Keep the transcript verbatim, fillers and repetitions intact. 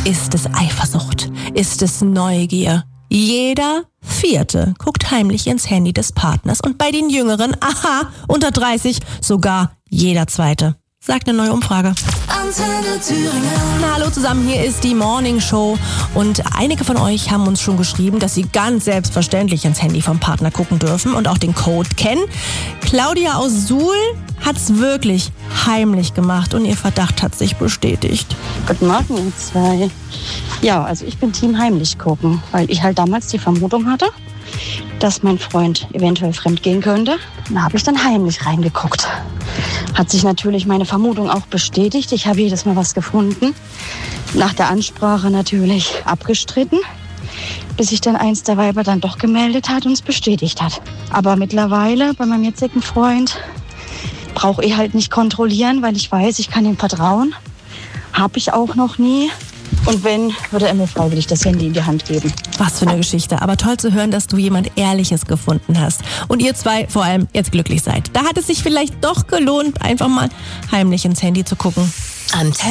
Ist es Eifersucht? Ist es Neugier? Jeder Vierte guckt heimlich ins Handy des Partners und bei den Jüngeren, aha, unter dreißig, sogar jeder Zweite. Sagt eine neue Umfrage. Antenne Thüringen. Na, hallo zusammen, hier ist die Morning Show und einige von euch haben uns schon geschrieben, dass sie ganz selbstverständlich ins Handy vom Partner gucken dürfen und auch den Code kennen. Claudia aus Suhl hat's wirklich heimlich gemacht und ihr Verdacht hat sich bestätigt. Guten Morgen, ihr zwei. Ja, also ich bin Team heimlich gucken, weil ich halt damals die Vermutung hatte, dass mein Freund eventuell fremdgehen könnte. Da habe ich dann heimlich reingeguckt. Hat sich natürlich meine Vermutung auch bestätigt. Ich habe jedes Mal was gefunden. Nach der Ansprache natürlich abgestritten, bis sich dann eins der Weiber dann doch gemeldet hat und es bestätigt hat. Aber mittlerweile bei meinem jetzigen Freund brauche ich halt nicht kontrollieren, weil ich weiß, ich kann ihm vertrauen. Habe ich auch noch nie. Und wenn, würde er mir freiwillig das Handy in die Hand geben. Was für eine Geschichte. Aber toll zu hören, dass du jemand Ehrliches gefunden hast. Und ihr zwei vor allem jetzt glücklich seid. Da hat es sich vielleicht doch gelohnt, einfach mal heimlich ins Handy zu gucken. Antenne